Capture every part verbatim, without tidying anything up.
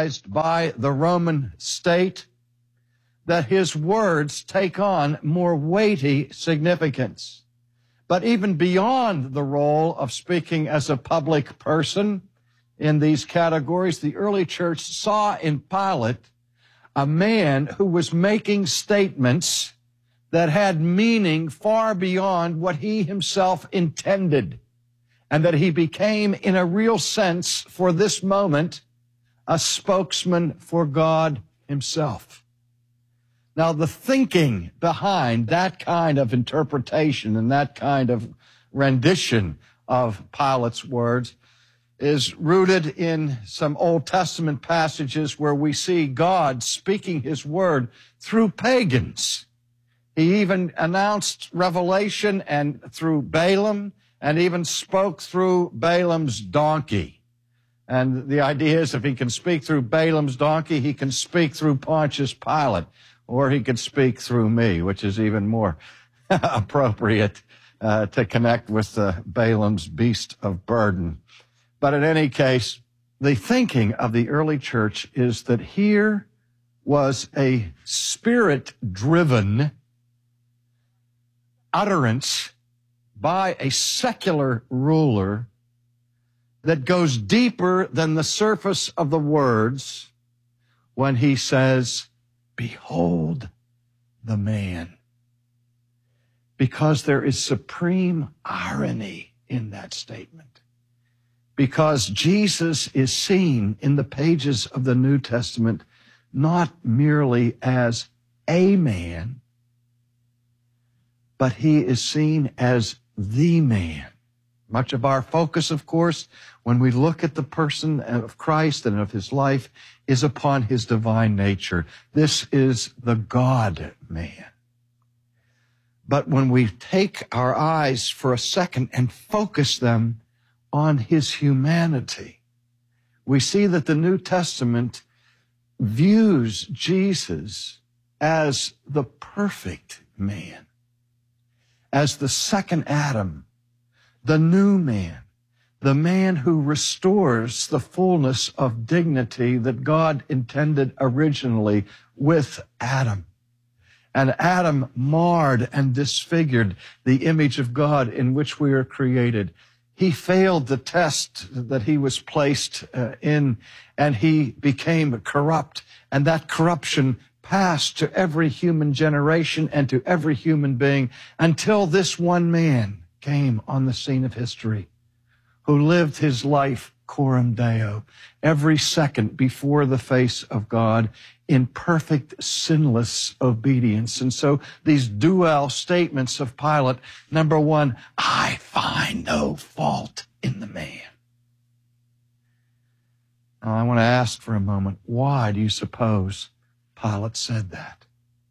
authorized by the Roman state, that his words take on more weighty significance. But even beyond the role of speaking as a public person in these categories, the early church saw in Pilate a man who was making statements that had meaning far beyond what he himself intended, and that he became, in a real sense, for this moment, a spokesman for God himself. Now, the thinking behind that kind of interpretation and that kind of rendition of Pilate's words is rooted in some Old Testament passages where we see God speaking his word through pagans. He even announced revelation and through Balaam, and even spoke through Balaam's donkey. And the idea is if he can speak through Balaam's donkey, he can speak through Pontius Pilate, or he could speak through me, which is even more appropriate uh, to connect with uh, Balaam's beast of burden. But in any case, the thinking of the early church is that here was a spirit-driven utterance by a secular ruler that goes deeper than the surface of the words when he says, "Behold the man." Because there is supreme irony in that statement. Because Jesus is seen in the pages of the New Testament not merely as a man, but he is seen as the man. Much of our focus, of course, when we look at the person of Christ and of his life, is upon his divine nature. This is the God-man. But when we take our eyes for a second and focus them on his humanity, we see that the New Testament views Jesus as the perfect man, as the second Adam, the new man, the man who restores the fullness of dignity that God intended originally with Adam. And Adam marred and disfigured the image of God in which we are created. He failed the test that he was placed uh, in, and he became corrupt. And that corruption passed to every human generation and to every human being until this one man came on the scene of history, who lived his life coram Deo, every second before the face of God in perfect, sinless obedience. And so these dual statements of Pilate, number one, I find no fault in the man. Now, I want to ask for a moment, why do you suppose Pilate said that?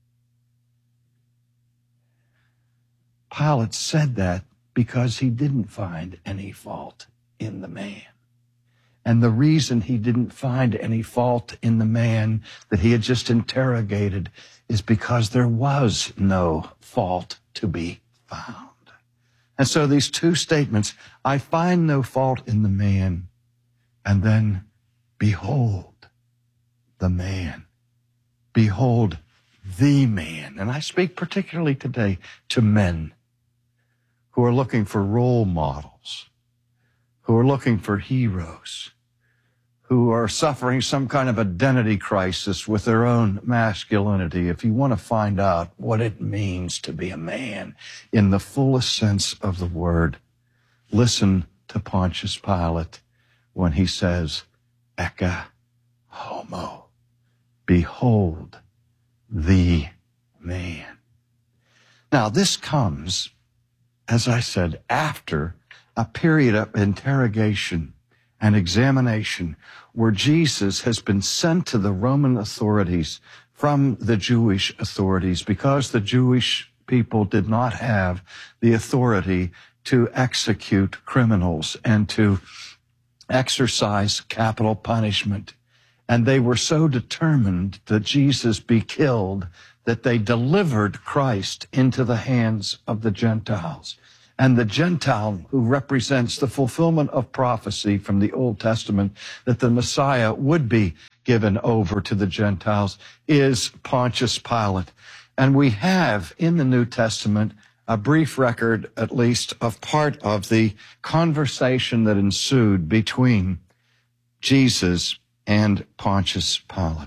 Pilate said that because he didn't find any fault in the man. And the reason he didn't find any fault in the man that he had just interrogated is because there was no fault to be found. And so these two statements, I find no fault in the man, and then, behold the man. Behold the man. And I speak particularly today to men who are looking for role models, who are looking for heroes, who are suffering some kind of identity crisis with their own masculinity. If you want to find out what it means to be a man in the fullest sense of the word, listen to Pontius Pilate when he says, Ecce homo, behold the man. Now, this comes, as I said, after a period of interrogation and examination where Jesus has been sent to the Roman authorities from the Jewish authorities because the Jewish people did not have the authority to execute criminals and to exercise capital punishment. And they were so determined that Jesus be killed that they delivered Christ into the hands of the Gentiles. and the Gentile who represents the fulfillment of prophecy from the Old Testament that the Messiah would be given over to the Gentiles is Pontius Pilate. And we have in the New Testament a brief record, at least, of part of the conversation that ensued between Jesus and Pontius Pilate.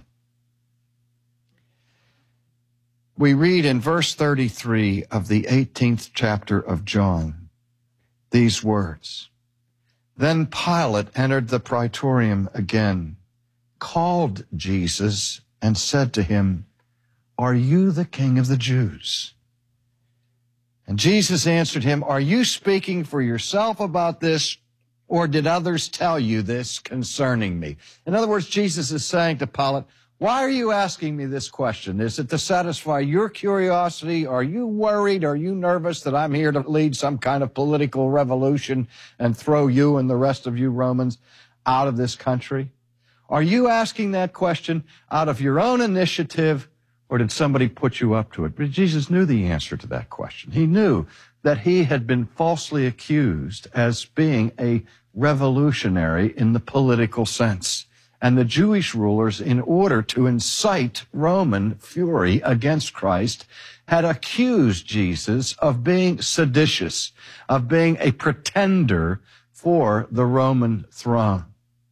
We read in verse thirty-three of the eighteenth chapter of John these words. Then Pilate entered the praetorium again, called Jesus, and said to him, "Are you the king of the Jews?" And Jesus answered him, "Are you speaking for yourself about this, or did others tell you this concerning me?" In other words, Jesus is saying to Pilate, why are you asking me this question? Is it to satisfy your curiosity? Are you worried? Are you nervous that I'm here to lead some kind of political revolution and throw you and the rest of you Romans out of this country? Are you asking that question out of your own initiative, or did somebody put you up to it? But Jesus knew the answer to that question. He knew that he had been falsely accused as being a revolutionary in the political sense. And the Jewish rulers, in order to incite Roman fury against Christ, had accused Jesus of being seditious, of being a pretender for the Roman throne.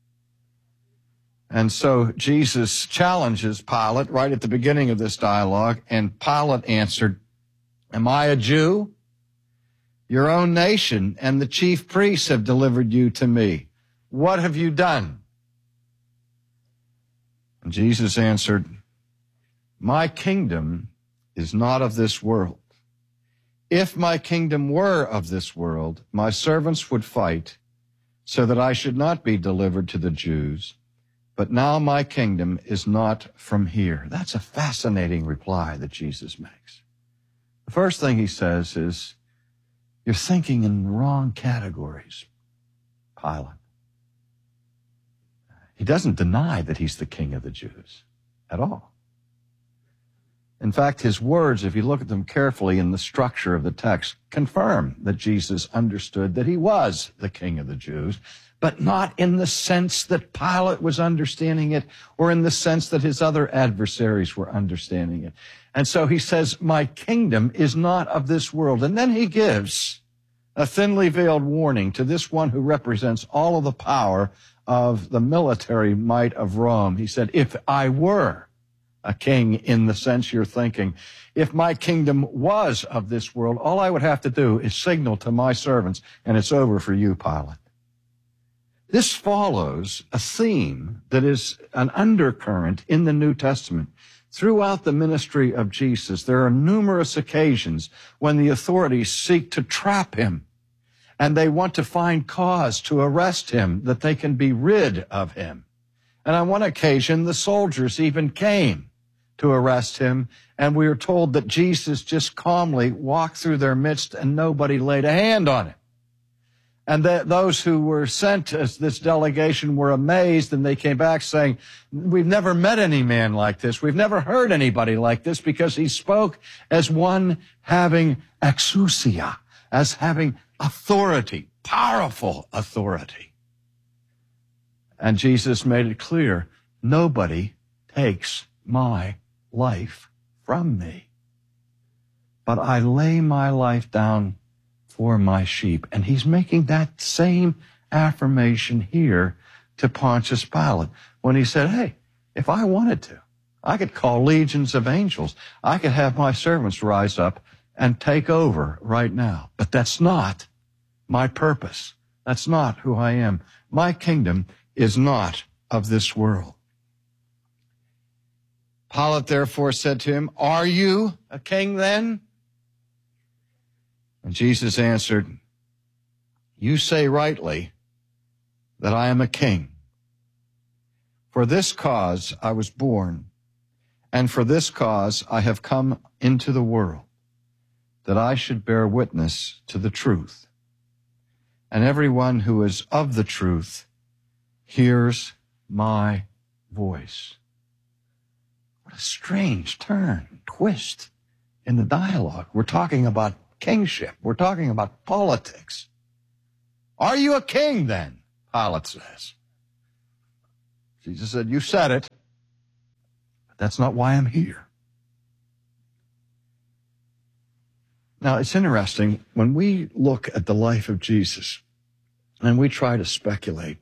And so Jesus challenges Pilate right at the beginning of this dialogue, and Pilate answered, "Am I a Jew? Your own nation and the chief priests have delivered you to me. What have you done?" And Jesus answered, "My kingdom is not of this world. If my kingdom were of this world, my servants would fight so that I should not be delivered to the Jews. But now my kingdom is not from here." That's a fascinating reply that Jesus makes. The first thing he says is, you're thinking in the wrong categories, Pilate. He doesn't deny that he's the king of the Jews at all. In fact, his words, if you look at them carefully in the structure of the text, confirm that Jesus understood that he was the king of the Jews, but not in the sense that Pilate was understanding it or in the sense that his other adversaries were understanding it. And so he says, my kingdom is not of this world. And then he gives a thinly veiled warning to this one who represents all of the power of the military might of Rome. He said, if I were a king in the sense you're thinking, if my kingdom was of this world, all I would have to do is signal to my servants, and it's over for you, Pilate. This follows a theme that is an undercurrent in the New Testament. Throughout the ministry of Jesus, there are numerous occasions when the authorities seek to trap him, and they want to find cause to arrest him, that they can be rid of him. And on one occasion, the soldiers even came to arrest him, and we are told that Jesus just calmly walked through their midst and nobody laid a hand on him. And that those who were sent as this delegation were amazed, and they came back saying, we've never met any man like this. We've never heard anybody like this, because he spoke as one having exousia, as having authority, powerful authority. And Jesus made it clear, nobody takes my life from me, but I lay my life down for my sheep. And he's making that same affirmation here to Pontius Pilate when he said, hey, if I wanted to, I could call legions of angels. I could have my servants rise up and take over right now. But that's not my purpose. That's not who I am. My kingdom is not of this world. Pilate therefore said to him, are you a king then? And Jesus answered, you say rightly that I am a king. For this cause I was born, and for this cause I have come into the world, that I should bear witness to the truth. And everyone who is of the truth hears my voice. What a strange turn, twist in the dialogue. We're talking about kingship. We're talking about politics. Are you a king then? Pilate says. Jesus said, you said it, but that's not why I'm here. Now, it's interesting, when we look at the life of Jesus and we try to speculate,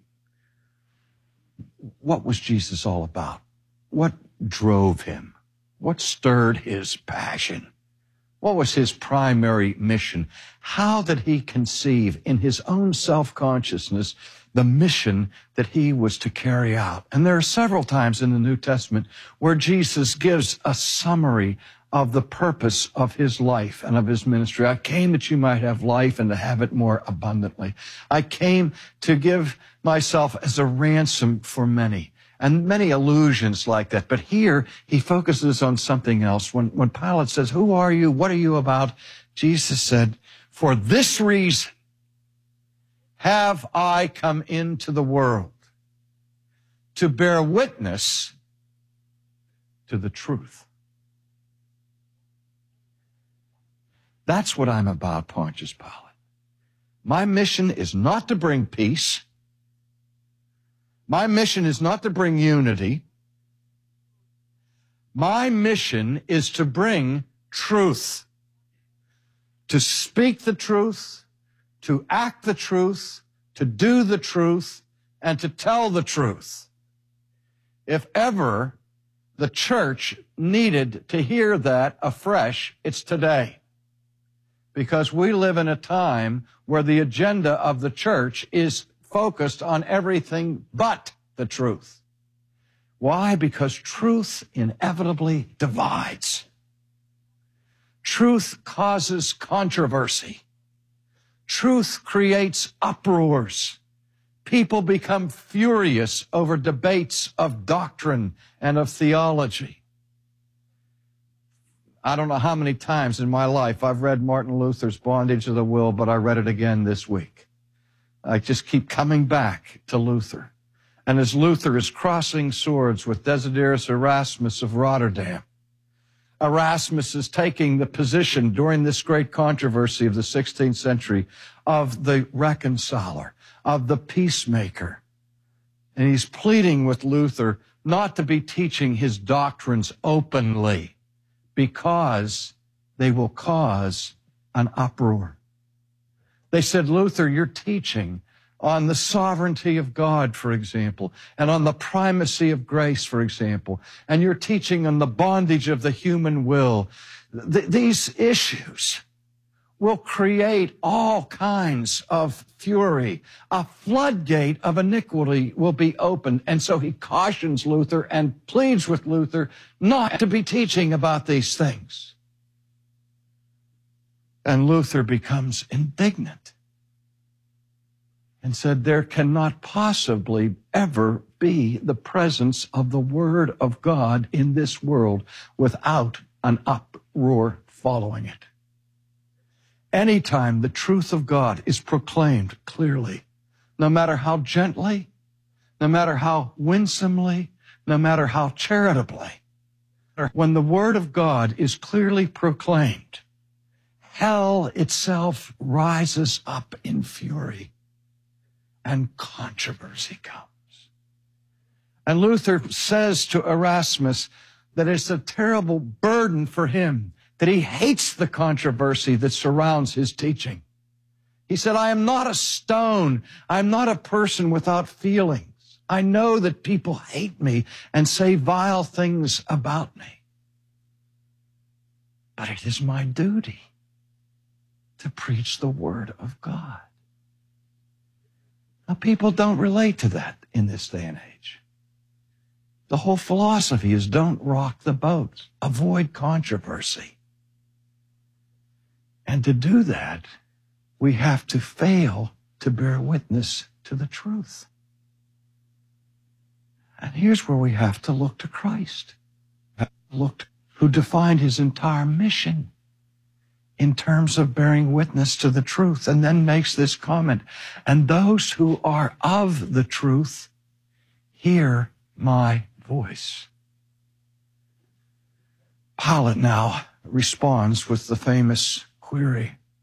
what was Jesus all about? What drove him? What stirred his passion? What was his primary mission? How did he conceive in his own self-consciousness the mission that he was to carry out? And there are several times in the New Testament where Jesus gives a summary of the purpose of his life and of his ministry. I came that you might have life and to have it more abundantly. I came to give myself as a ransom for many. And many allusions like that. But here, he focuses on something else. When, when Pilate says, who are you? What are you about? Jesus said, for this reason have I come into the world, to bear witness to the truth. That's what I'm about, Pontius Pilate. My mission is not to bring peace. My mission is not to bring unity. My mission is to bring truth, to speak the truth, to act the truth, to do the truth, and to tell the truth. If ever the church needed to hear that afresh, it's today. Because we live in a time where the agenda of the church is focused on everything but the truth. Why? Because truth inevitably divides. Truth causes controversy. Truth creates uproars. People become furious over debates of doctrine and of theology. I don't know how many times in my life I've read Martin Luther's Bondage of the Will, but I read it again this week. I just keep coming back to Luther. And as Luther is crossing swords with Desiderius Erasmus of Rotterdam, Erasmus is taking the position during this great controversy of the sixteenth century of the reconciler, of the peacemaker. And he's pleading with Luther not to be teaching his doctrines openly because they will cause an uproar. They said, Luther, you're teaching on the sovereignty of God, for example, and on the primacy of grace, for example, and you're teaching on the bondage of the human will. Th- these issues will create all kinds of fury. A floodgate of iniquity will be opened. And so he cautions Luther and pleads with Luther not to be teaching about these things. And Luther becomes indignant and said, there cannot possibly ever be the presence of the Word of God in this world without an uproar following it. Anytime the truth of God is proclaimed clearly, no matter how gently, no matter how winsomely, no matter how charitably, when the Word of God is clearly proclaimed, hell itself rises up in fury and controversy comes. And Luther says to Erasmus that it's a terrible burden for him, that he hates the controversy that surrounds his teaching. He said, I am not a stone. I'm not a person without feelings. I know that people hate me and say vile things about me. But it is my duty to preach the Word of God. Now, people don't relate to that in this day and age. The whole philosophy is don't rock the boat. Avoid controversy. And to do that, we have to fail to bear witness to the truth. And here's where we have to look to Christ, look to, who defined his entire mission in terms of bearing witness to the truth, and then makes this comment, and those who are of the truth hear my voice. Pilate now responds with the famous query,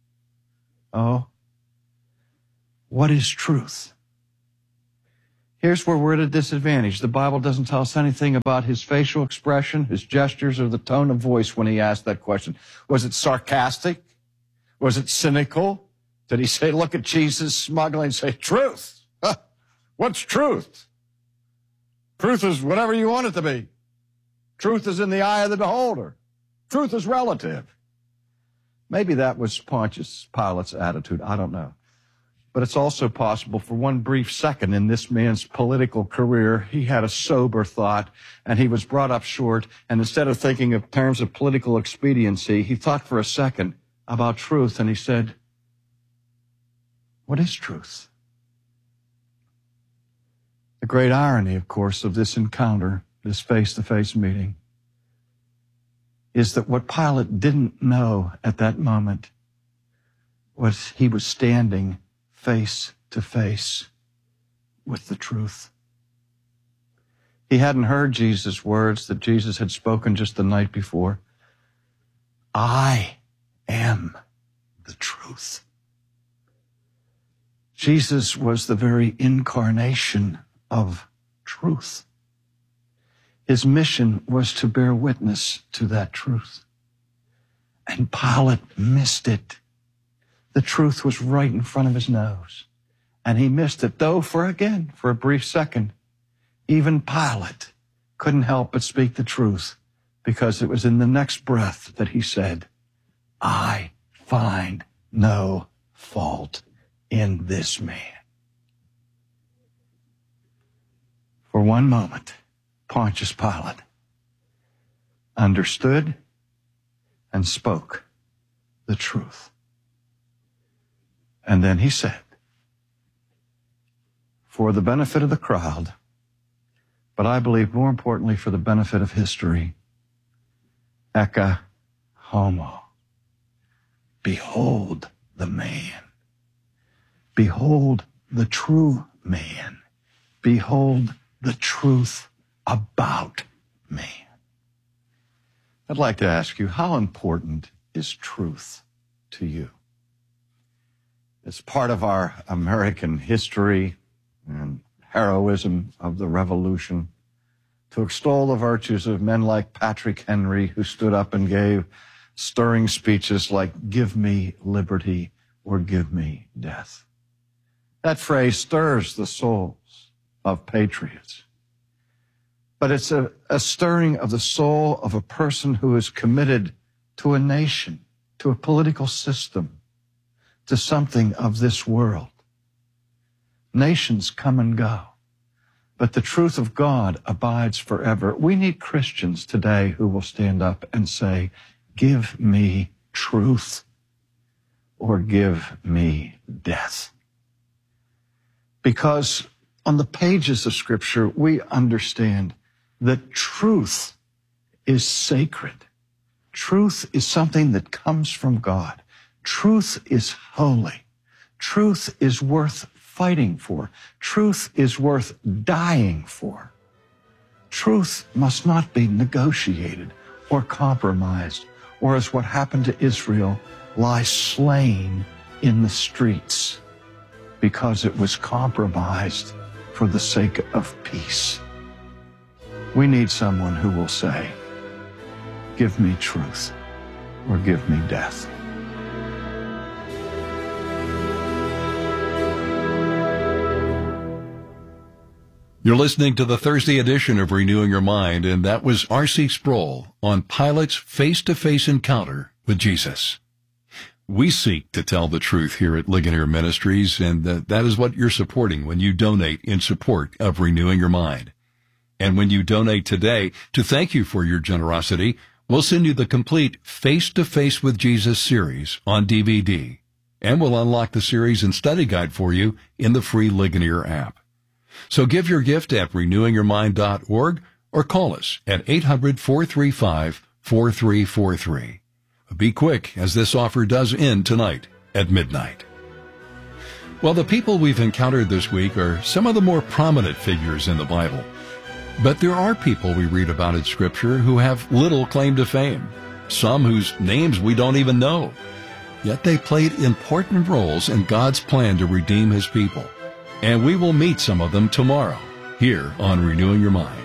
Oh, what is truth? Here's where we're at a disadvantage. The Bible doesn't tell us anything about his facial expression, his gestures, or the tone of voice when he asked that question. Was it sarcastic? Was it cynical? Did he say, look at Jesus smuggling and say, truth? Huh. What's truth? Truth is whatever you want it to be. Truth is in the eye of the beholder. Truth is relative. Maybe that was Pontius Pilate's attitude. I don't know. But it's also possible for one brief second in this man's political career, he had a sober thought and he was brought up short. And instead of thinking in terms of political expediency, he thought for a second about truth and he said, what is truth? The great irony, of course, of this encounter, this face-to-face meeting, is that what Pilate didn't know at that moment was he was standing face to face with the truth. He hadn't heard Jesus' words that Jesus had spoken just the night before. I am the truth. Jesus was the very incarnation of truth. His mission was to bear witness to that truth. And Pilate missed it. The truth was right in front of his nose. And he missed it, though, for again, for a brief second, even Pilate couldn't help but speak the truth, because it was in the next breath that he said, I find no fault in this man. For one moment, Pontius Pilate understood and spoke the truth. And then he said, for the benefit of the crowd, but I believe more importantly for the benefit of history, Ecce homo. Behold the man. Behold the true man. Behold the truth about man. I'd like to ask you, how important is truth to you? It's part of our American history and heroism of the Revolution to extol the virtues of men like Patrick Henry, who stood up and gave stirring speeches like, give me liberty or give me death. That phrase stirs the souls of patriots. But it's a, a stirring of the soul of a person who is committed to a nation, to a political system, to something of this world. Nations come and go, but the truth of God abides forever. We need Christians today who will stand up and say, give me truth or give me death. Because on the pages of Scripture, we understand that truth is sacred. Truth is something that comes from God. Truth is holy. Truth is worth fighting for. Truth is worth dying for. Truth must not be negotiated or compromised, or as what happened to Israel, lie slain in the streets because it was compromised for the sake of peace. We need someone who will say, give me truth or give me death. You're listening to the Thursday edition of Renewing Your Mind, and that was R C Sproul on Pilate's face-to-face encounter with Jesus. We seek to tell the truth here at Ligonier Ministries, and that, that is what you're supporting when you donate in support of Renewing Your Mind. And when you donate today, to thank you for your generosity, we'll send you the complete Face-to-Face with Jesus series on D V D, and we'll unlock the series and study guide for you in the free Ligonier app. So give your gift at renewing your mind dot org or call us at eight hundred, four three five, four three four three. Be quick, as this offer does end tonight at midnight. Well, the people we've encountered this week are some of the more prominent figures in the Bible. But there are people we read about in Scripture who have little claim to fame, some whose names we don't even know. yet they played important roles in God's plan to redeem His people. And we will meet some of them tomorrow, here on Renewing Your Mind.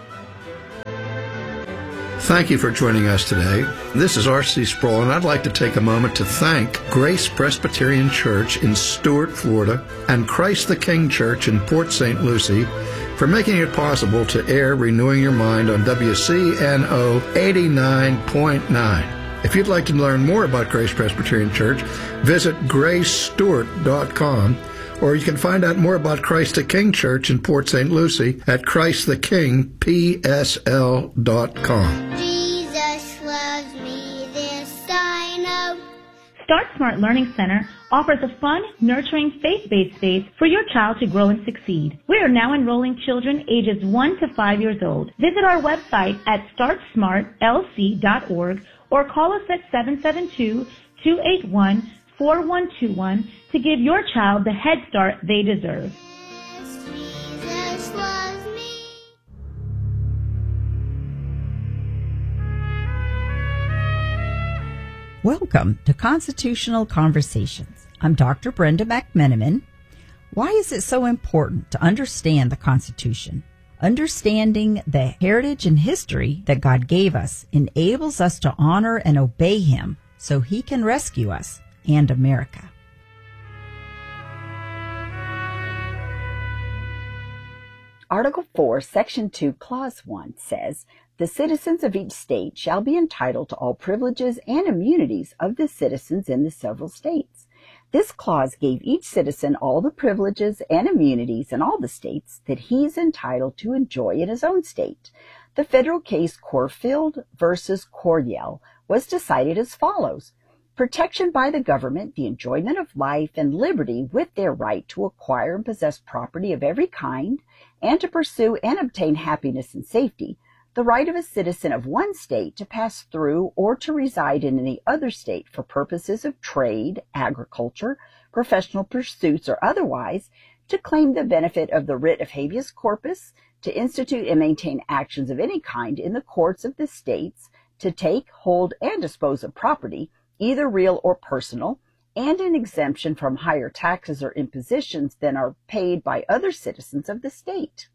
Thank you for joining us today. This is R C Sproul, and I'd like to take a moment to thank Grace Presbyterian Church in Stuart, Florida, and Christ the King Church in Port Saint Lucie for making it possible to air Renewing Your Mind on W C N O eighty-nine point nine. If you'd like to learn more about Grace Presbyterian Church, visit grace stewart dot com, or you can find out more about Christ the King Church in Port Saint Lucie at christ the king p s l dot com. Jesus loves me, this I know. Start Smart Learning Center offers a fun, nurturing, faith-based space for your child to grow and succeed. We are now enrolling children ages one to five years old. Visit our website at start smart l c dot org or call us at seven seven two, two eight one, four one two one to give your child the head start they deserve. Jesus loves me. Welcome to Constitutional Conversations. I'm Doctor Brenda McMenamin. Why is it so important to understand the Constitution? Understanding the heritage and history that God gave us enables us to honor and obey Him so He can rescue us and America. Article four, Section two, Clause one says, "The citizens of each state shall be entitled to all privileges and immunities of the citizens in the several states." This clause gave each citizen all the privileges and immunities in all the states that he is entitled to enjoy in his own state. The federal case Corfield versus Coryell was decided as follows. Protection by the government, the enjoyment of life and liberty with their right to acquire and possess property of every kind, and to pursue and obtain happiness and safety, the right of a citizen of one state to pass through or to reside in any other state for purposes of trade, agriculture, professional pursuits, or otherwise, to claim the benefit of the writ of habeas corpus, to institute and maintain actions of any kind in the courts of the states, to take, hold, and dispose of property, either real or personal, and an exemption from higher taxes or impositions than are paid by other citizens of the state.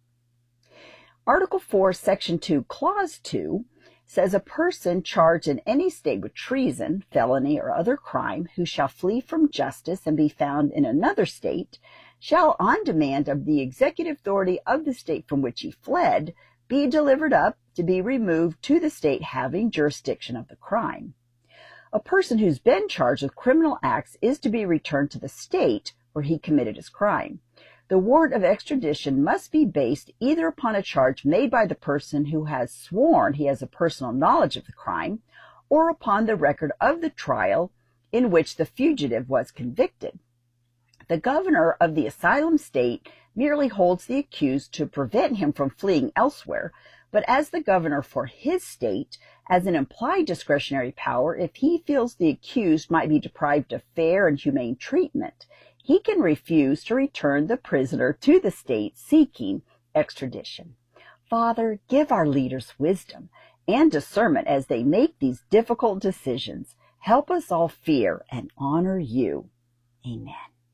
Article four, Section two, Clause two says a person charged in any state with treason, felony, or other crime who shall flee from justice and be found in another state shall, on demand of the executive authority of the state from which he fled, be delivered up to be removed to the state having jurisdiction of the crime. A person who's been charged with criminal acts is to be returned to the state where he committed his crime. The warrant of extradition must be based either upon a charge made by the person who has sworn he has a personal knowledge of the crime, or upon the record of the trial in which the fugitive was convicted. The governor of the asylum state merely holds the accused to prevent him from fleeing elsewhere, but as the governor for his state, as an implied discretionary power, if he feels the accused might be deprived of fair and humane treatment, he can refuse to return the prisoner to the state seeking extradition. Father, give our leaders wisdom and discernment as they make these difficult decisions. Help us all fear and honor you. Amen.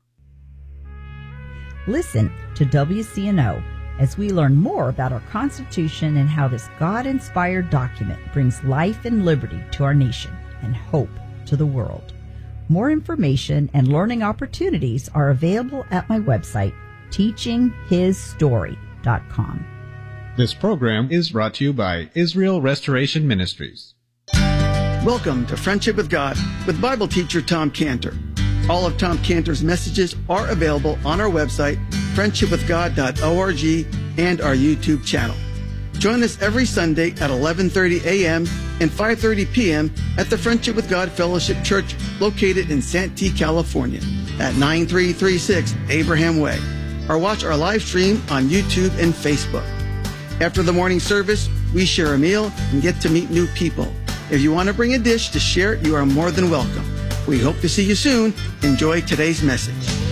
Listen to W C N O as we learn more about our Constitution and how this God-inspired document brings life and liberty to our nation and hope to the world. More information and learning opportunities are available at my website, teaching his story dot com. This program is brought to you by Israel Restoration Ministries. Welcome to Friendship with God with Bible teacher Tom Cantor. All of Tom Cantor's messages are available on our website, friendship with god dot org, and our YouTube channel. Join us every Sunday at eleven thirty a.m. and five thirty p.m. at the Friendship with God Fellowship Church located in Santee, California at nine three three six Abraham Way, or watch our live stream on YouTube and Facebook. After the morning service, we share a meal and get to meet new people. If you want to bring a dish to share, you are more than welcome. We hope to see you soon. Enjoy today's message.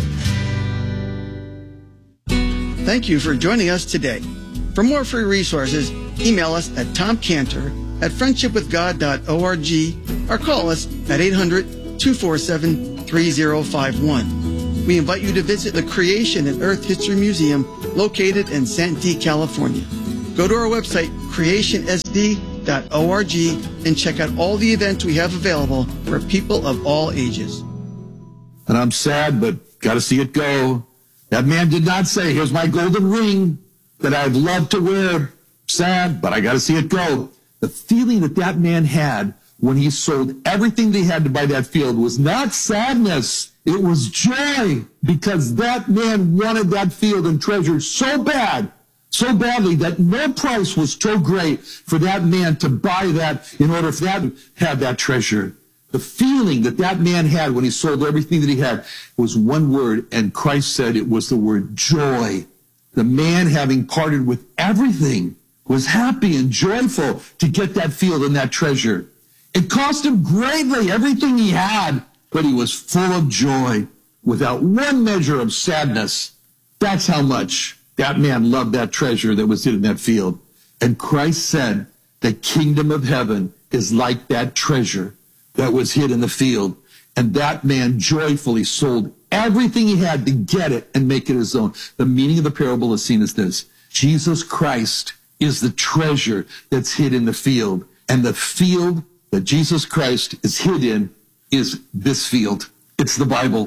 Thank you for joining us today. For more free resources, email us at tom cantor at friendship with god dot org or call us at eight hundred, two four seven, three zero five one. We invite you to visit the Creation and Earth History Museum located in Santee, California. Go to our website, creation s d dot org, and check out all the events we have available for people of all ages. And I'm sad, but got to see it go. That man did not say, here's my golden ring that I'd love to wear. Sad, but I got to see it go. The feeling that that man had when he sold everything they had to buy that field was not sadness. It was joy, because that man wanted that field and treasure so bad, so badly, that no price was so great for that man to buy that in order for that to have that treasure. The feeling that that man had when he sold everything that he had was one word, and Christ said it was the word joy. The man, having parted with everything, was happy and joyful to get that field and that treasure. It cost him greatly, everything he had, but he was full of joy, without one measure of sadness. That's how much that man loved that treasure that was hid in that field. And Christ said, the kingdom of heaven is like that treasure that was hid in the field. And that man joyfully sold everything he had to get it and make it his own. The meaning of the parable is seen as this: Jesus Christ is the treasure that's hid in the field. And the field that Jesus Christ is hid in is this field. It's the Bible.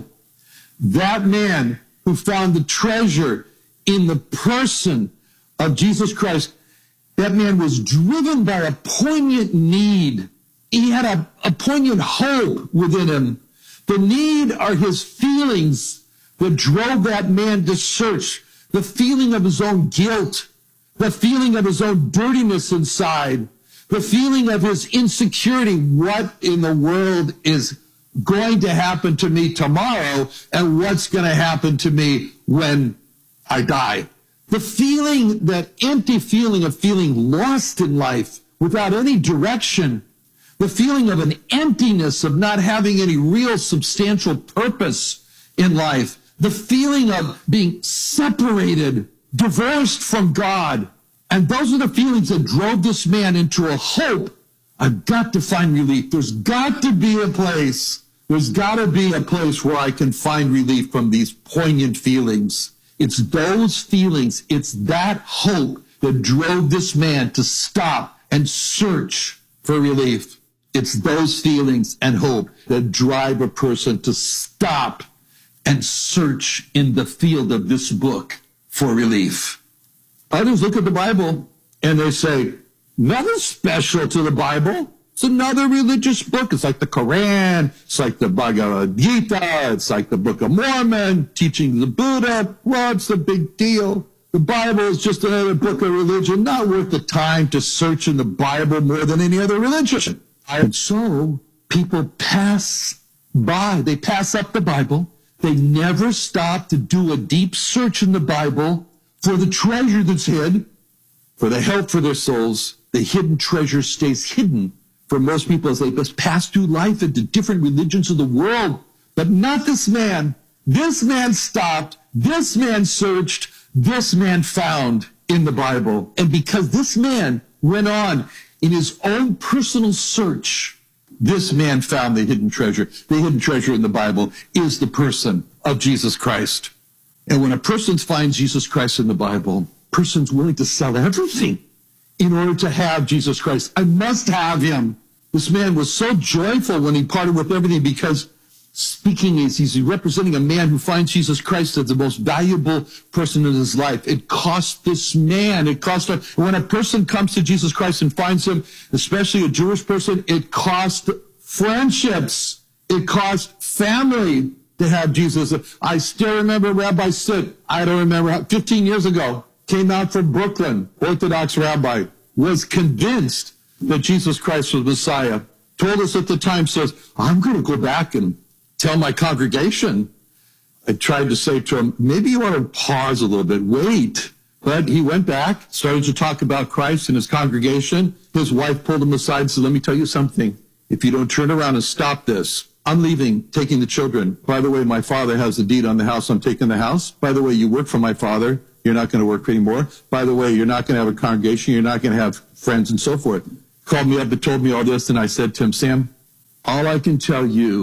That man who found the treasure in the person of Jesus Christ, that man was driven by a poignant need. He had a, a poignant hope within him. The need are his feelings that drove that man to search. The feeling of his own guilt, the feeling of his own dirtiness inside, the feeling of his insecurity. What in the world is going to happen to me tomorrow, and what's going to happen to me when I die? The feeling, that empty feeling of feeling lost in life without any direction. The feeling of an emptiness, of not having any real substantial purpose in life. The feeling of being separated, divorced from God. And those are the feelings that drove this man into a hope. I've got to find relief. There's got to be a place. There's got to be a place where I can find relief from these poignant feelings. It's those feelings, it's that hope that drove this man to stop and search for relief. It's those feelings and hope that drive a person to stop and search in the field of this book for relief. Others look at the Bible and they say, nothing special to the Bible. It's another religious book. It's like the Quran. It's like the Bhagavad Gita. It's like the Book of Mormon, teaching the Buddha. What's the big deal? The Bible is just another book of religion, not worth the time to search in the Bible more than any other religion. And so people pass by. They pass up the Bible. They never stop to do a deep search in the Bible for the treasure that's hid, for the help for their souls. The hidden treasure stays hidden for most people as they just pass through life into different religions of the world. But not this man. This man stopped. This man searched. This man found in the Bible. And because this man went on in his own personal search, this man found the hidden treasure. The hidden treasure in the Bible is the person of Jesus Christ. And when a person finds Jesus Christ in the Bible, a person's willing to sell everything in order to have Jesus Christ. I must have him. This man was so joyful when he parted with everything, because speaking is he's representing a man who finds Jesus Christ as the most valuable person in his life. It cost this man, it cost him. When a person comes to Jesus Christ and finds him, especially a Jewish person, it cost friendships. It cost family to have Jesus. I still remember Rabbi Sitt, I don't remember, fifteen years ago, came out from Brooklyn, Orthodox rabbi, was convinced that Jesus Christ was Messiah. Told us at the time, says, I'm going to go back and tell my congregation. I tried to say to him, maybe you want to pause a little bit, wait. But he went back, started to talk about Christ in his congregation. His wife pulled him aside and said, let me tell you something. If you don't turn around and stop this, I'm leaving, taking the children. By the way, my father has the deed on the house. I'm taking the house. By the way, you work for my father. You're not going to work anymore. By the way, you're not going to have a congregation. You're not going to have friends and so forth. Called me up and told me all this. And I said to him, Sam, all I can tell you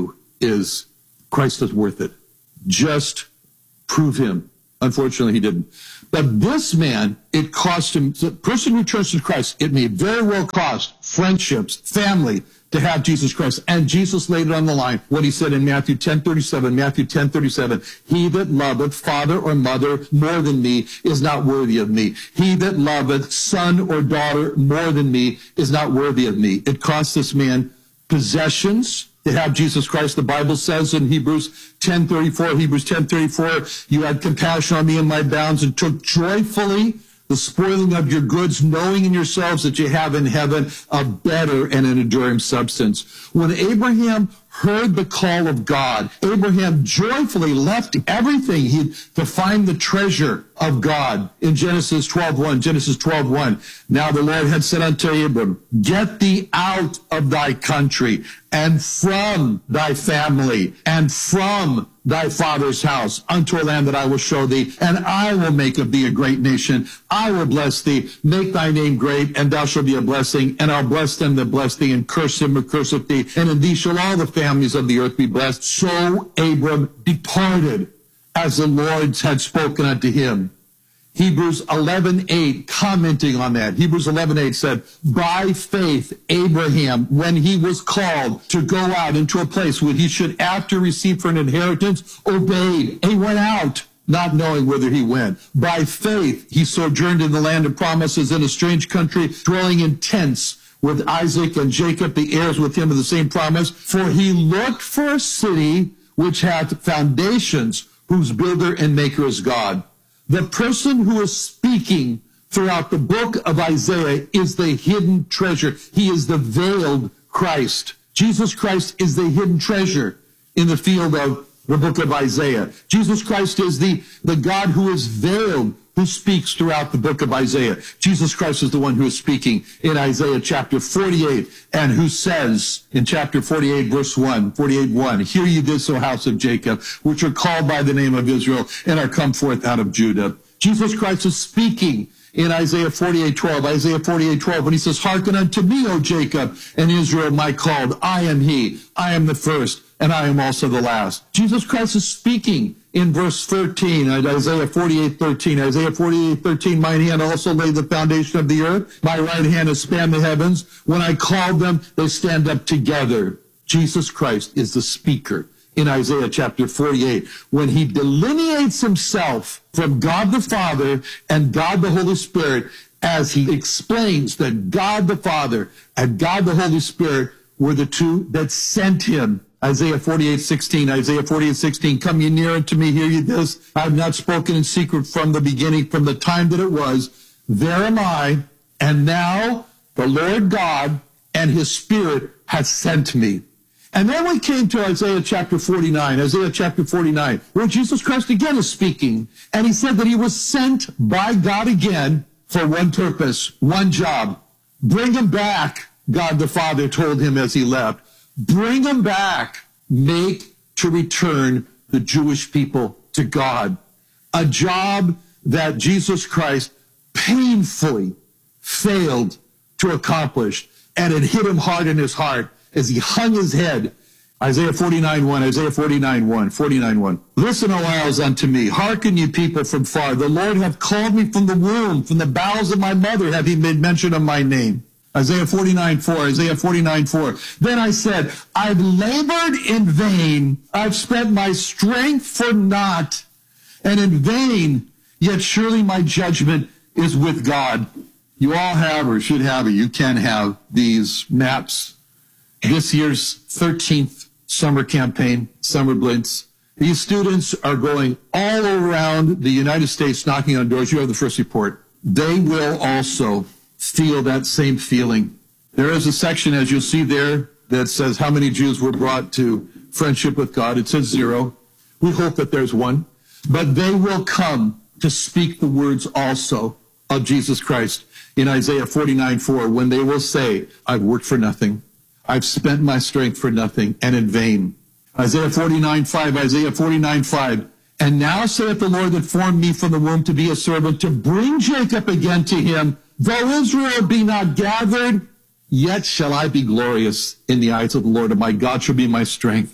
is Christ is worth it. Just prove him. Unfortunately, he didn't. But this man, it cost him, the person who turns to Christ, it may very well cost friendships, family, to have Jesus Christ. And Jesus laid it on the line when he said in Matthew ten thirty-seven, Matthew ten thirty-seven, he that loveth father or mother more than me is not worthy of me. He that loveth son or daughter more than me is not worthy of me. It cost this man possessions to have Jesus Christ. The Bible says in Hebrews ten thirty-four, Hebrews ten thirty-four, you had compassion on me in my bounds and took joyfully the spoiling of your goods, knowing in yourselves that you have in heaven a better and an enduring substance. When Abraham heard the call of God, Abraham joyfully left everything he, to find the treasure of God in Genesis twelve one. Genesis twelve one. Now the Lord had said unto Abram, get thee out of thy country and from thy family and from thy father's house unto a land that I will show thee, and I will make of thee a great nation. I will bless thee, make thy name great, and thou shalt be a blessing, and I'll bless them that bless thee, and curse him that curseth thee, and in thee shall all the families of the earth be blessed. So Abram departed as the Lord had spoken unto him. Hebrews eleven eight, commenting on that, Hebrews eleven eight said, by faith, Abraham, when he was called to go out into a place where he should after receive for an inheritance, obeyed. He went out, not knowing whither he went. By faith, he sojourned in the land of promises in a strange country, dwelling in tents with Isaac and Jacob, the heirs with him of the same promise. For he looked for a city which hath foundations, whose builder and maker is God. The person who is speaking throughout the book of Isaiah is the hidden treasure. He is the veiled Christ. Jesus Christ is the hidden treasure in the field of the book of Isaiah. Jesus Christ is the, the God who is veiled, who speaks throughout the book of Isaiah. Jesus Christ is the one who is speaking in Isaiah chapter forty-eight, and who says in chapter forty-eight, verse one, forty-eight one, hear ye this, O house of Jacob, which are called by the name of Israel, and are come forth out of Judah. Jesus Christ is speaking in Isaiah forty-eight twelve, Isaiah forty-eight twelve, when he says, hearken unto me, O Jacob, and Israel my called. I am he, I am the first, and I am also the last. Jesus Christ is speaking in verse thirteen, Isaiah forty-eight thirteen. Isaiah forty-eight thirteen, mine hand also laid the foundation of the earth. My right hand has spanned the heavens. When I called them, they stand up together. Jesus Christ is the speaker in Isaiah chapter forty-eight, when he delineates himself from God the Father and God the Holy Spirit, as he explains that God the Father and God the Holy Spirit were the two that sent him. Isaiah forty-eight sixteen, Isaiah forty-eight sixteen, come ye near unto me, hear ye this. I have not spoken in secret from the beginning, from the time that it was. There am I, and now the Lord God and his Spirit hath sent me. And then we came to Isaiah chapter forty-nine, Isaiah chapter forty-nine, where Jesus Christ again is speaking. And he said that he was sent by God again for one purpose, one job. Bring him back, God the Father told him as he left. Bring them back. Make to return the Jewish people to God. A job that Jesus Christ painfully failed to accomplish. And it hit him hard in his heart as he hung his head. Isaiah forty-nine one, Isaiah forty-nine one, forty-nine one. Listen, O isles, unto me. Hearken, ye people from far. The Lord hath called me from the womb. From the bowels of my mother hath he made mention of my name. Isaiah forty-nine four, Isaiah forty-nine four. Then I said, I've labored in vain. I've spent my strength for naught, and in vain, yet surely my judgment is with God. You all have, or should have, or you can have these maps. This year's thirteenth summer campaign, Summer Blitz. These students are going all around the United States knocking on doors. You have the first report. They will also feel that same feeling. There is a section, as you'll see there, that says how many Jews were brought to friendship with God. It says zero. We hope that there's one. But they will come to speak the words also of Jesus Christ in Isaiah forty-nine four, when they will say, I've worked for nothing. I've spent my strength for nothing and in vain. Isaiah forty-nine five, Isaiah forty-nine five. And now saith the Lord that formed me from the womb to be a servant, to bring Jacob again to him. Though Israel be not gathered, yet shall I be glorious in the eyes of the Lord, and my God shall be my strength.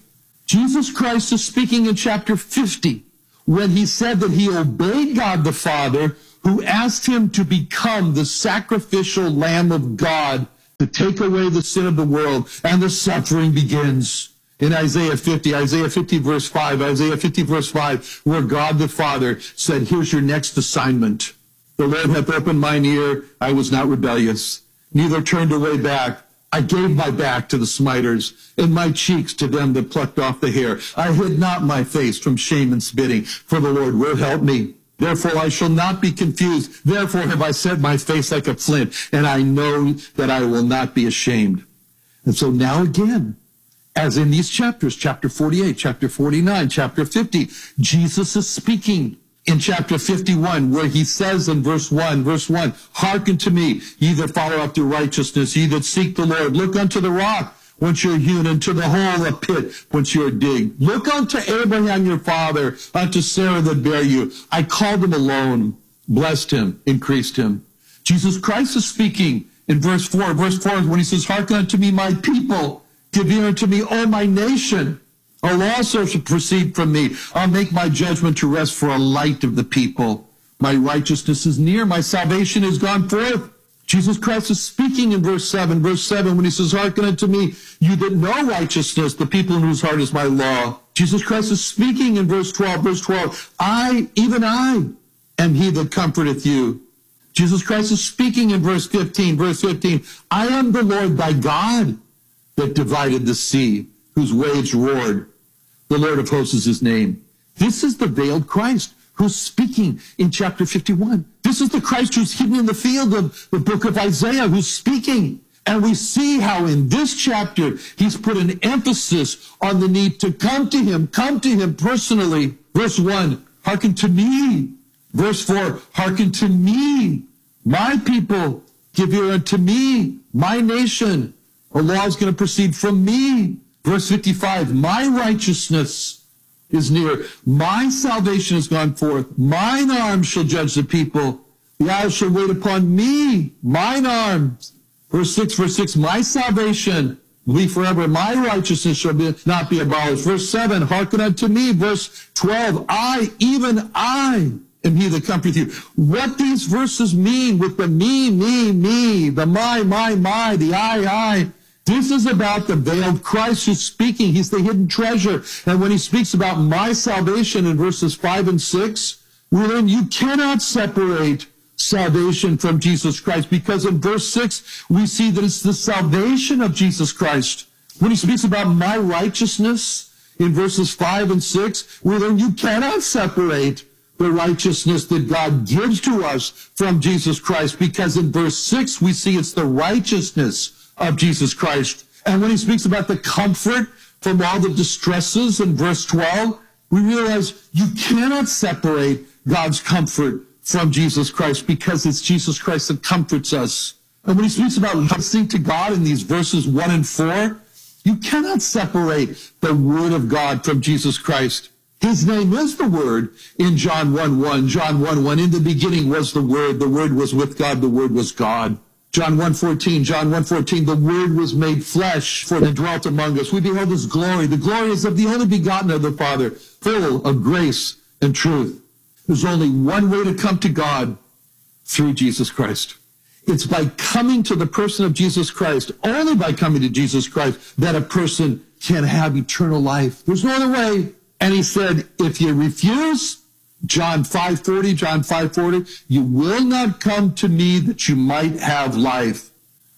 Jesus Christ is speaking in chapter fifty when he said that he obeyed God the Father, who asked him to become the sacrificial Lamb of God to take away the sin of the world, and the suffering begins. In Isaiah fifty, Isaiah fifty verse five, Isaiah fifty verse five, where God the Father said, here's your next assignment. The Lord hath opened mine ear, I was not rebellious, neither turned away back. I gave my back to the smiters, and my cheeks to them that plucked off the hair. I hid not my face from shame and spitting, for the Lord will help me. Therefore I shall not be confused. Therefore have I set my face like a flint, and I know that I will not be ashamed. And so now again, as in these chapters, chapter forty-eight, chapter forty-nine, chapter fifty, Jesus is speaking in chapter fifty-one, where he says in verse one, verse one, hearken to me, ye that follow after righteousness, ye that seek the Lord. Look unto the rock whence you are hewn, and to the hole a pit whence you are digged. Look unto Abraham your father, unto Sarah that bare you. I called him alone, blessed him, increased him. Jesus Christ is speaking in verse four. Verse four is when he says, hearken unto me, my people. Give ear unto me, O my nation. A law shall proceed from me. I'll make my judgment to rest for a light of the people. My righteousness is near. My salvation is gone forth. Jesus Christ is speaking in verse seven. Verse seven, when he says, hearken unto me, you that know righteousness, the people in whose heart is my law. Jesus Christ is speaking in verse twelve. Verse twelve, I, even I, am he that comforteth you. Jesus Christ is speaking in verse fifteen. Verse fifteen, I am the Lord thy God that divided the sea, whose waves roared. The Lord of hosts is his name. This is the veiled Christ who's speaking in chapter fifty-one. This is the Christ who's hidden in the field of the book of Isaiah, who's speaking. And we see how in this chapter, he's put an emphasis on the need to come to him, come to him personally. Verse one, hearken to me. Verse four, hearken to me. My people, give ear unto me. My nation, a law is going to proceed from me. Verse fifty-five, my righteousness is near. My salvation has gone forth. Mine arm shall judge the people. The eyes shall wait upon me. Mine arms. Verse six, verse six, my salvation will be forever. My righteousness shall be, not be abolished. Verse seven, hearken unto me. Verse twelve, I, even I, am he that comforteth you. What these verses mean with the me, me, me, the my, my, my, the I, I, this is about the veiled Christ who's speaking. He's the hidden treasure. And when he speaks about my salvation in verses five and six, we learn you cannot separate salvation from Jesus Christ, because in verse six, we see that it's the salvation of Jesus Christ. When he speaks about my righteousness in verses five and six, we learn you cannot separate the righteousness that God gives to us from Jesus Christ, because in verse six, we see it's the righteousness of Jesus Christ. And when he speaks about the comfort from all the distresses in verse twelve, we realize you cannot separate God's comfort from Jesus Christ, because it's Jesus Christ that comforts us. And when he speaks about listening to God in these verses one and four, you cannot separate the Word of God from Jesus Christ. His name is the Word in John one one. John one one, in the beginning was the Word. The Word was with God. The Word was God. John one fourteen, John one fourteen, the Word was made flesh for and dwelt among us. We behold his glory. The glory is of the only begotten of the Father, full of grace and truth. There's only one way to come to God, through Jesus Christ. It's by coming to the person of Jesus Christ, only by coming to Jesus Christ, that a person can have eternal life. There's no other way. And he said, if you refuse, John five forty, John five forty, you will not come to me that you might have life.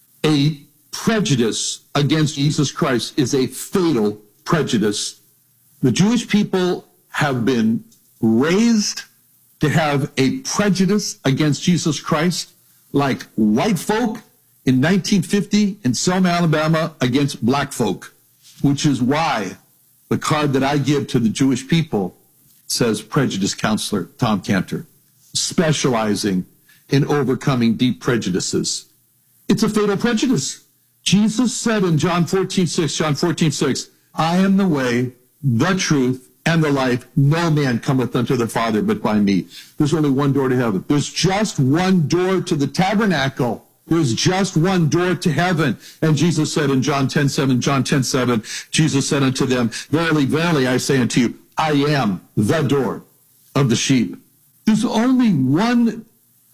A prejudice against Jesus Christ is a fatal prejudice. The Jewish people have been raised to have a prejudice against Jesus Christ, like white folk in nineteen fifty in Selma, Alabama, against black folk, which is why the card that I give to the Jewish people says prejudice counselor Tom Cantor, specializing in overcoming deep prejudices. It's a fatal prejudice. Jesus said in John fourteen six, John fourteen six, I am the way, the truth, and the life. No man cometh unto the Father but by me. There's only one door to heaven. There's just one door to the tabernacle. There's just one door to heaven. And Jesus said in John ten seven, John ten seven, Jesus said unto them, verily, verily, I say unto you, I am the door of the sheep. There's only one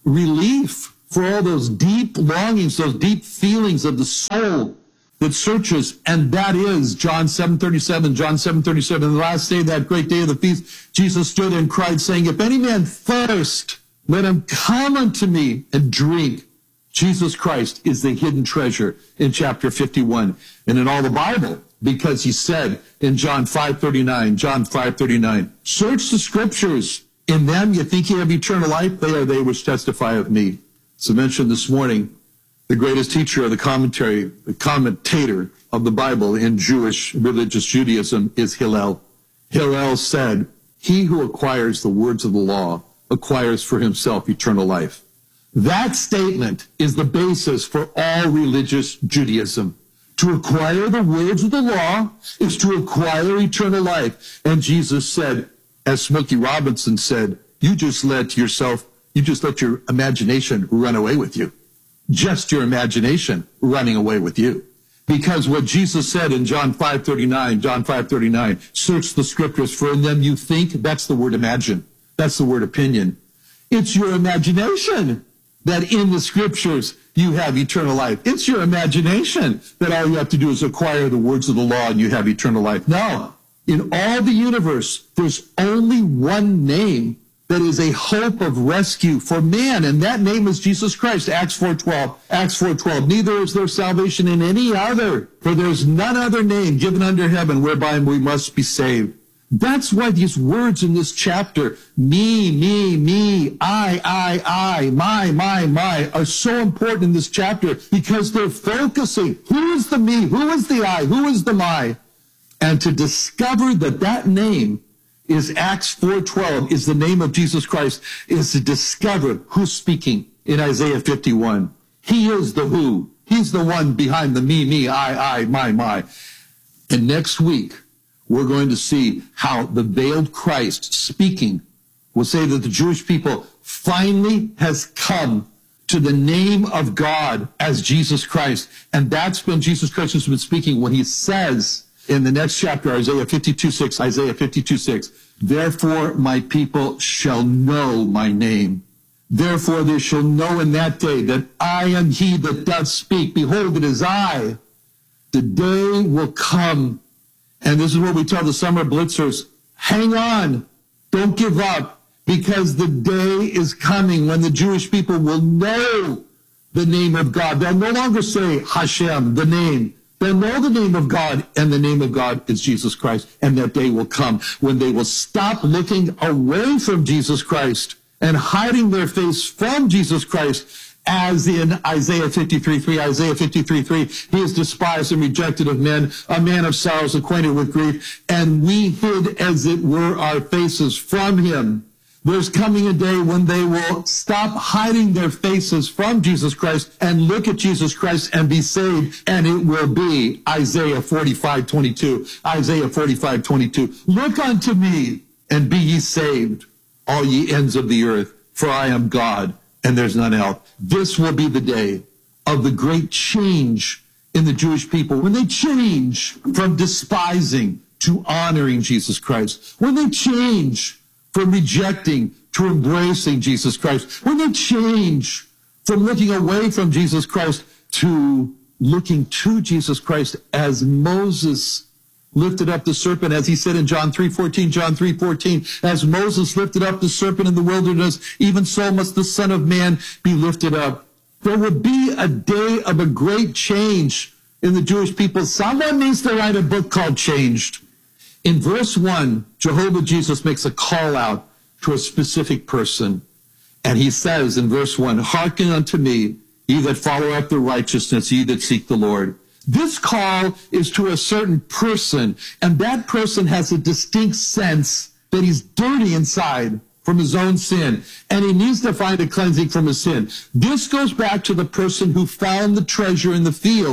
relief for all those deep longings, those deep feelings of the soul that searches, and that is John seven thirty-seven, John seven thirty-seven. On the last day, that great day of the feast, Jesus stood and cried, saying, if any man thirst, let him come unto me and drink. Jesus Christ is the hidden treasure in chapter fifty-one and in all the Bible, because he said in John five thirty-nine, John five thirty-nine, search the scriptures. In them you think you have eternal life. They are they which testify of me. So mentioned this morning, the greatest teacher of the commentary, the commentator of the Bible in Jewish religious Judaism is Hillel. Hillel said, he who acquires the words of the law acquires for himself eternal life. That statement is the basis for all religious Judaism. To acquire the words of the law is to acquire eternal life. And Jesus said, as Smokey Robinson said, you just let yourself, you just let your imagination run away with you. Just your imagination running away with you. Because what Jesus said in John five thirty-nine, John five thirty-nine, search the scriptures, for in them you think, that's the word imagine. That's the word opinion. It's your imagination that in the scriptures you have eternal life. It's your imagination that all you have to do is acquire the words of the law and you have eternal life. No. In all the universe, there's only one name that is a hope of rescue for man, and that name is Jesus Christ. Acts four twelve. Acts four twelve. Neither is there salvation in any other, for there's none other name given under heaven whereby we must be saved. That's why these words in this chapter, me, me, me, I, I, I, my, my, my, are so important in this chapter because they're focusing. Who is the me? Who is the I? Who is the my? And to discover that that name is Acts four twelve, is the name of Jesus Christ, is to discover who's speaking in Isaiah fifty-one. He is the who. He's the one behind the me, me, I, I, my, my. And next week, we're going to see how the veiled Christ speaking will say that the Jewish people finally has come to the name of God as Jesus Christ. And that's when Jesus Christ has been speaking when he says in the next chapter, Isaiah fifty-two six, Isaiah fifty-two six, therefore my people shall know my name. Therefore they shall know in that day that I am he that doth speak. Behold, it is I. The day will come. And this is what we tell the summer blitzers. Hang on. Don't give up. Because the day is coming when the Jewish people will know the name of God. They'll no longer say Hashem, the name. They'll know the name of God, and the name of God is Jesus Christ. And that day will come when they will stop looking away from Jesus Christ and hiding their face from Jesus Christ, as in Isaiah fifty-three three, Isaiah fifty-three three, he is despised and rejected of men, a man of sorrows, acquainted with grief, and we hid, as it were, our faces from him. There's coming a day when they will stop hiding their faces from Jesus Christ and look at Jesus Christ and be saved, and it will be Isaiah forty-five twenty-two, Isaiah forty-five twenty-two. Look unto me and be ye saved, all ye ends of the earth, for I am God, and there's none else. This will be the day of the great change in the Jewish people, when they change from despising to honoring Jesus Christ, when they change from rejecting to embracing Jesus Christ, when they change from looking away from Jesus Christ to looking to Jesus Christ, as Moses lifted up the serpent, as he said in John three fourteen, John three fourteen, as Moses lifted up the serpent in the wilderness, even so must the Son of Man be lifted up. There will be a day of a great change in the Jewish people. Someone needs to write a book called Changed. In verse one, Jehovah Jesus makes a call out to a specific person. And he says in verse one, hearken unto me, ye that follow after righteousness, ye that seek the Lord. This call is to a certain person, and that person has a distinct sense that he's dirty inside from his own sin, and he needs to find a cleansing from his sin. This goes back to the person who found the treasure in the field,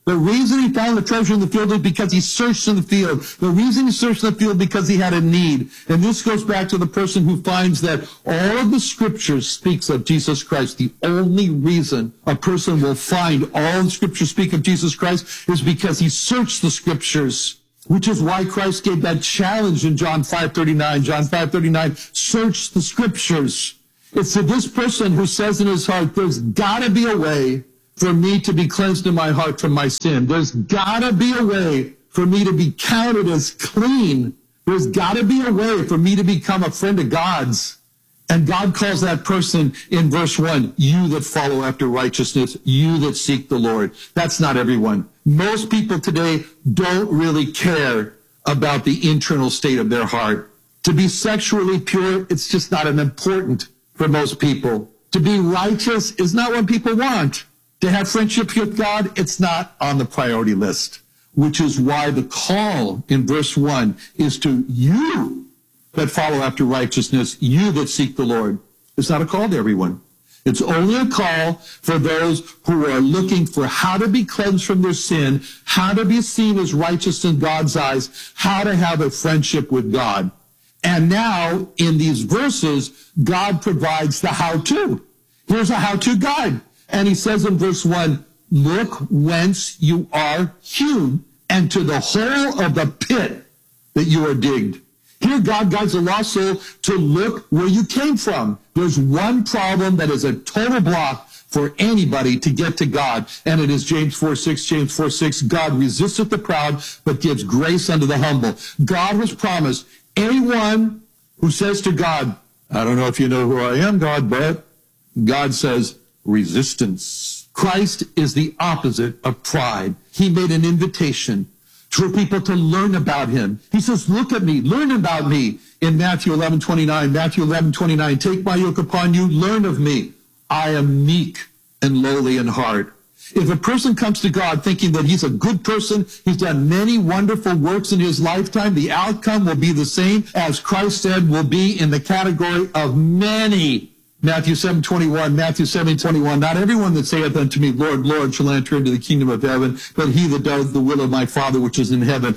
The reason he found the treasure in the field is because he searched in the field. The reason he searched in the field because he had a need. And this goes back to the person who finds that all of the scriptures speaks of Jesus Christ. The only reason a person will find all the scriptures speak of Jesus Christ is because he searched the scriptures. Which is why Christ gave that challenge in John five thirty-nine. John five thirty-nine, search the scriptures. It's to this person who says in his heart, there's got to be a way for me to be cleansed in my heart from my sin. There's got to be a way for me to be counted as clean. There's got to be a way for me to become a friend of God's. And God calls that person in verse one, you that follow after righteousness, you that seek the Lord. That's not everyone. Most people today don't really care about the internal state of their heart. To be sexually pure, it's just not an important for most people. To be righteous is not what people want. To have friendship with God, it's not on the priority list. Which is why the call in verse one is to you that follow after righteousness, you that seek the Lord. It's not a call to everyone. It's only a call for those who are looking for how to be cleansed from their sin, how to be seen as righteous in God's eyes, how to have a friendship with God. And now, in these verses, God provides the how-to. Here's a how-to guide. And he says in verse one, look whence you are hewn, and to the hole of the pit that you are digged. Here, God guides the lost soul to look where you came from. There's one problem that is a total block for anybody to get to God, and it is James four six. James four six, God resisteth the proud, but gives grace unto the humble. God has promised anyone who says to God, I don't know if you know who I am, God, but God says resistance. Christ is the opposite of pride. He made an invitation for people to learn about him. He says, look at me, learn about me. In Matthew eleven twenty-nine, Matthew eleven twenty-nine, take my yoke upon you, learn of me. I am meek and lowly in heart. If a person comes to God thinking that he's a good person, he's done many wonderful works in his lifetime, the outcome will be the same as Christ said will be in the category of many. Matthew seven twenty-one, Matthew seven twenty-one, not everyone that saith unto me, Lord, Lord, shall enter into the kingdom of heaven, but he that doeth the will of my Father which is in heaven.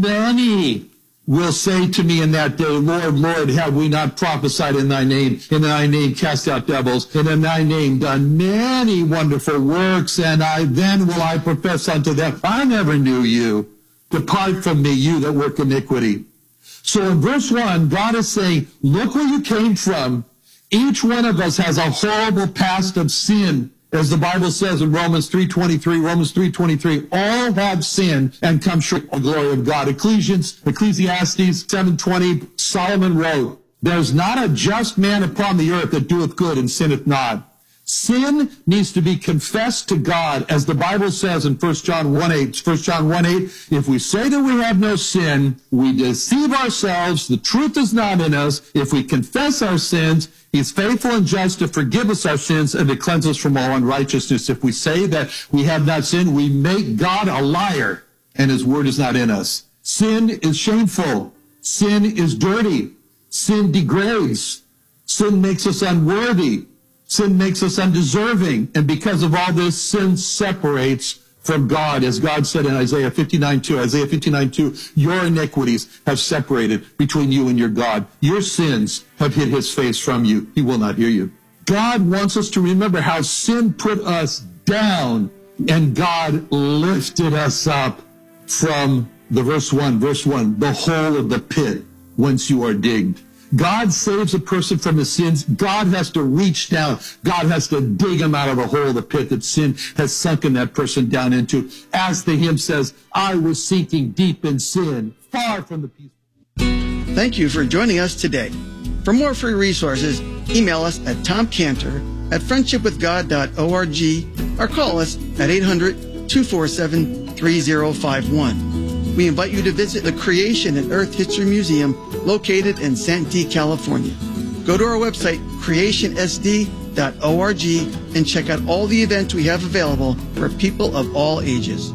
Many will say to me in that day, Lord, Lord, have we not prophesied in thy name, in thy name cast out devils, and in thy name done many wonderful works, and I then will I profess unto them, I never knew you. Depart from me, you that work iniquity. So in verse one, God is saying, look where you came from. Each one of us has a horrible past of sin. As the Bible says in Romans three twenty-three, Romans three twenty-three, all have sinned and come short of the glory of God. Ecclesiastes, Ecclesiastes seven twenty, Solomon wrote, there's not a just man upon the earth that doeth good and sinneth not. Sin needs to be confessed to God, as the Bible says in First John one eight. First John one eight, if we say that we have no sin, we deceive ourselves, the truth is not in us. If we confess our sins, he's faithful and just to forgive us our sins and to cleanse us from all unrighteousness. If we say that we have not sinned, we make God a liar, and his word is not in us. Sin is shameful. Sin is dirty. Sin degrades. Sin makes us unworthy. Sin makes us undeserving. And because of all this, sin separates from God. As God said in Isaiah fifty-nine two, Isaiah fifty-nine two, your iniquities have separated between you and your God. Your sins have hid his face from you. He will not hear you. God wants us to remember how sin put us down and God lifted us up from the verse one, verse one, the hole of the pit whence you are digged. God saves a person from his sins. God has to reach down. God has to dig him out of the hole of the pit that sin has sunken that person down into. As the hymn says, I was sinking deep in sin, far from the peace. Thank you for joining us today. For more free resources, email us at tom cantor at friendship with god dot org or call us at eight hundred, two four seven, three zero five one. We invite you to visit the Creation and Earth History Museum located in Santee, California. Go to our website, creation s d dot org, and check out all the events we have available for people of all ages.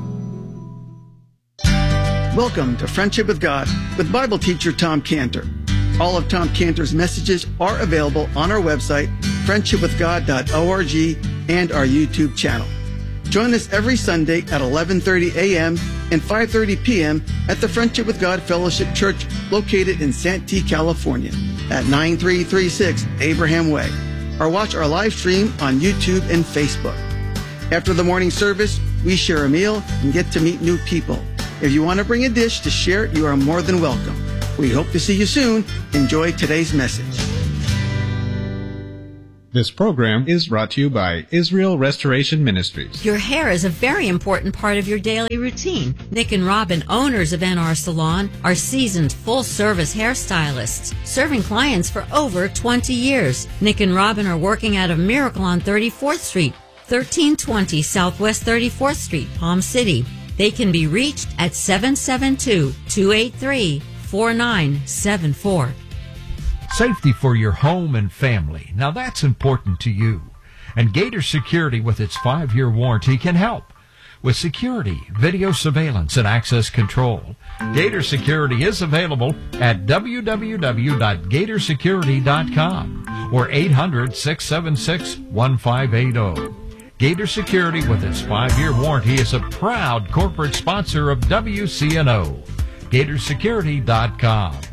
Welcome to Friendship with God with Bible teacher Tom Cantor. All of Tom Cantor's messages are available on our website, friendship with god dot org, and our YouTube channel. Join us every Sunday at eleven thirty a.m. and five thirty p.m. at the Friendship with God Fellowship Church located in Santee, California at nine three three six Abraham Way, or watch our live stream on YouTube and Facebook. After the morning service, we share a meal and get to meet new people. If you want to bring a dish to share, you are more than welcome. We hope to see you soon. Enjoy today's message. This program is brought to you by Israel Restoration Ministries. Your hair is a very important part of your daily routine. Nick and Robin, owners of N R Salon, are seasoned full-service hairstylists, serving clients for over twenty years. Nick and Robin are working out of Miracle on thirty-fourth Street, thirteen twenty Southwest thirty-fourth Street, Palm City. They can be reached at seven seven two, two eight three, four nine seven four. Safety for your home and family. Now that's important to you. And Gator Security with its five-year warranty can help. With security, video surveillance, and access control, Gator Security is available at w w w dot gator security dot com or eight hundred, six seven six, one five eight zero. Gator Security with its five-year warranty is a proud corporate sponsor of W C N O. gator security dot com.